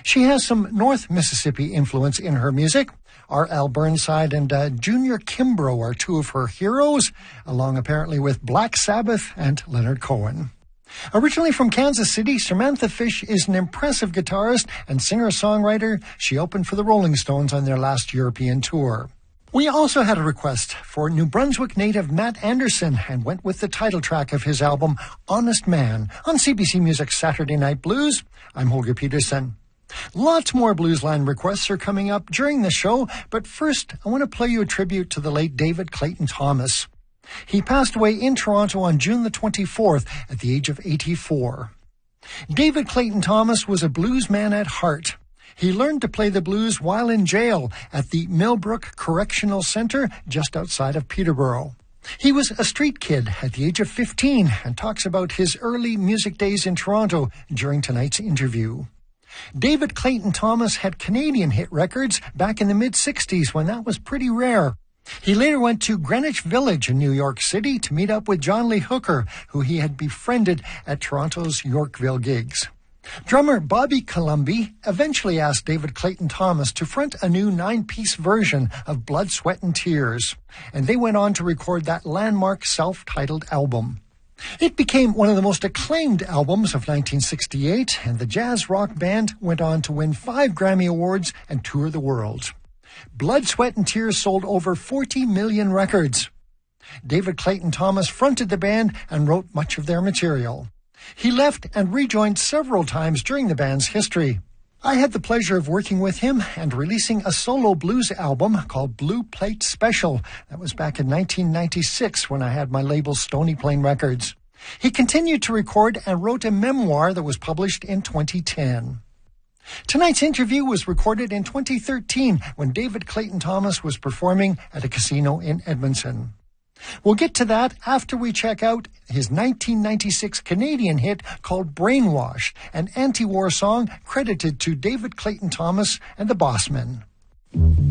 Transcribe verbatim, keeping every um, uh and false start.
She has some North Mississippi influence in her music. R L Burnside and uh, Junior Kimbrough are two of her heroes, along apparently with Black Sabbath and Leonard Cohen. Originally from Kansas City, Samantha Fish is an impressive guitarist and singer-songwriter. She opened for the Rolling Stones on their last European tour. We also had a request for New Brunswick native Matt Anderson and went with the title track of his album, Honest Man, on C B C Music's Saturday Night Blues. I'm Holger Peterson. Lots more Bluesline requests are coming up during the show, but first I want to play you a tribute to the late David Clayton Thomas. He passed away in Toronto on June the twenty-fourth at the age of eighty-four. David Clayton Thomas was a blues man at heart. He learned to play the blues while in jail at the Millbrook Correctional Center just outside of Peterborough. He was a street kid at the age of fifteen and talks about his early music days in Toronto during tonight's interview. David Clayton Thomas had Canadian hit records back in the mid-sixties when that was pretty rare. He later went to Greenwich Village in New York City to meet up with John Lee Hooker, who he had befriended at Toronto's Yorkville gigs. Drummer Bobby Columby eventually asked David Clayton Thomas to front a new nine-piece version of Blood, Sweat and Tears, and they went on to record that landmark self-titled album. It became one of the most acclaimed albums of nineteen sixty-eight, and the jazz rock band went on to win five Grammy Awards and tour the world. Blood, Sweat and Tears sold over forty million records. David Clayton Thomas fronted the band and wrote much of their material. He left and rejoined several times during the band's history. I had the pleasure of working with him and releasing a solo blues album called Blue Plate Special. That was back in nineteen ninety-six when I had my label Stony Plain Records. He continued to record and wrote a memoir that was published in twenty ten. Tonight's interview was recorded in twenty thirteen when David Clayton Thomas was performing at a casino in Edmonton. We'll get to that after we check out his nineteen ninety-six Canadian hit called Brainwashed, an anti-war song credited to David Clayton Thomas and the Bossmen.